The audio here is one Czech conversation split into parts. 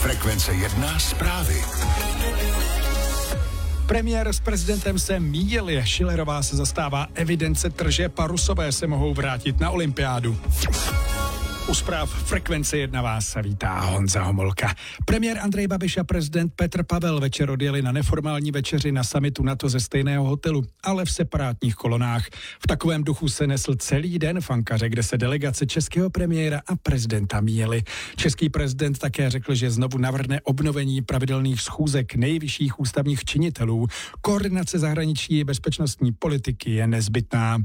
Frekvence 1 zprávy. Premiér s prezidentem se mýlili, Schillerová se zastává evidence tržeb a Rusové se mohou vrátit na olympiádu. U zpráv Frekvence 1 vás vítá Honza Homolka. Premiér Andrej Babiš a prezident Petr Pavel večer odjeli na neformální večeři na summitu NATO ze stejného hotelu, ale v separátních kolonách. V takovém duchu se nesl celý den v Ankaře, kde se delegace českého premiéra a prezidenta míjeli. Český prezident také řekl, že znovu navrhne obnovení pravidelných schůzek nejvyšších ústavních činitelů. Koordinace zahraniční bezpečnostní politiky je nezbytná.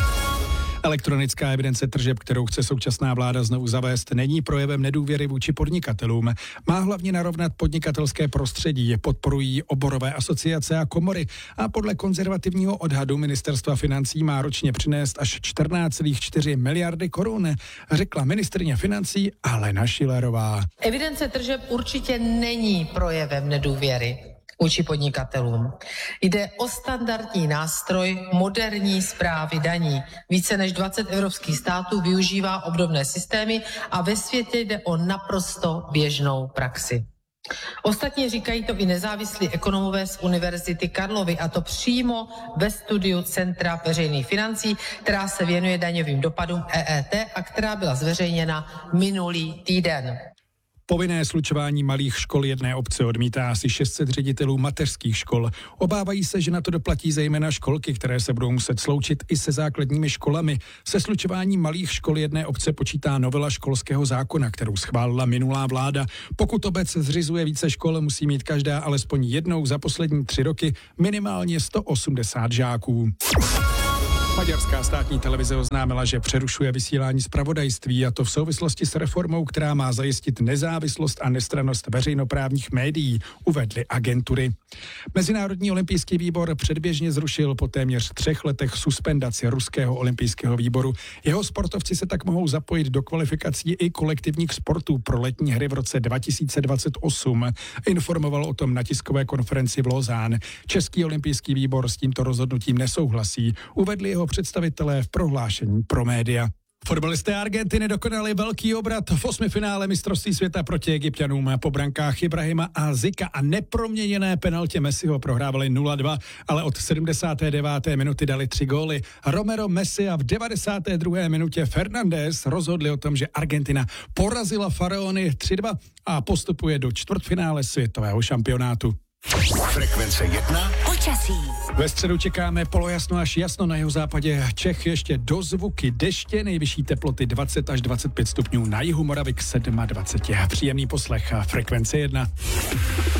Elektronická evidence tržeb, kterou chce současná vláda znovu zavést, není projevem nedůvěry vůči podnikatelům. Má hlavně narovnat podnikatelské prostředí, podporují oborové asociace a komory a podle konzervativního odhadu ministerstva financí má ročně přinést až 14,4 miliardy korun, řekla ministryně financí Alena Schillerová. Evidence tržeb určitě není projevem nedůvěry vůči podnikatelům. Jde o standardní nástroj moderní správy daní. Více než 20 evropských států využívá obdobné systémy a ve světě jde o naprosto běžnou praxi. Ostatně říkají to i nezávislí ekonomové z Univerzity Karlovy, a to přímo ve studiu Centra veřejných financí, která se věnuje daňovým dopadům EET a která byla zveřejněna minulý týden. Povinné slučování malých škol jedné obce odmítá asi 600 ředitelů mateřských škol. Obávají se, že na to doplatí zejména školky, které se budou muset sloučit i se základními školami. Se slučováním malých škol jedné obce počítá novela školského zákona, kterou schválila minulá vláda. Pokud obec zřizuje více škol, musí mít každá alespoň jednou za poslední 3 roky minimálně 180 žáků. Maďarská státní televize oznámila, že přerušuje vysílání zpravodajství, a to v souvislosti s reformou, která má zajistit nezávislost a nestrannost veřejnoprávních médií, uvedly agentury. Mezinárodní olympijský výbor předběžně zrušil po téměř 3 letech suspendaci ruského olympijského výboru. Jeho sportovci se tak mohou zapojit do kvalifikací i kolektivních sportů pro letní hry v roce 2028. Informoval o tom na tiskové konferenci v Lausanne. Český olympijský výbor s tímto rozhodnutím nesouhlasí, uvedli jeho představitelé v prohlášení pro média. Fotbalisté Argentiny dokonali velký obrat v 8. finále mistrovství světa proti Egypťanům. Po brankách Ibrahima a Zika a neproměněné penaltě Messiho prohrávali 0-2, ale od 79. minuty dali 3 góly. Romero, Messi a v 92. minutě Fernandes rozhodli o tom, že Argentina porazila Faraony 3-2 a postupuje do čtvrtfinále světového šampionátu. Frekvence 1 počasí. Ve středu čekáme polojasno až jasno, na jihozápadě Čech ještě dozvuky deště, nejvyšší teploty 20 až 25 stupňů, na jihu Moravy k 27. Příjemný poslech Frekvence 1.